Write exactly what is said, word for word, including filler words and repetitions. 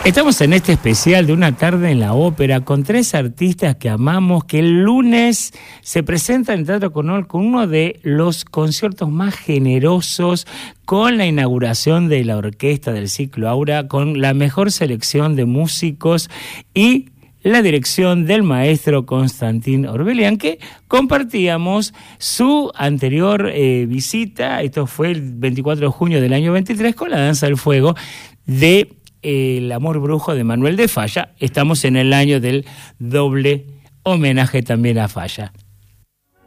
Estamos en este especial de una tarde en la ópera con tres artistas que amamos, que el lunes se presentan en Teatro Conol con uno de los conciertos más generosos, con la inauguración de la orquesta del ciclo Aura, con la mejor selección de músicos y la dirección del maestro Constantín Orbelian, que compartíamos su anterior eh, visita, esto fue el veinticuatro de junio del año veintitrés, con la Danza del Fuego de El Amor Brujo de Manuel de Falla. Estamos en el año del doble homenaje también a Falla.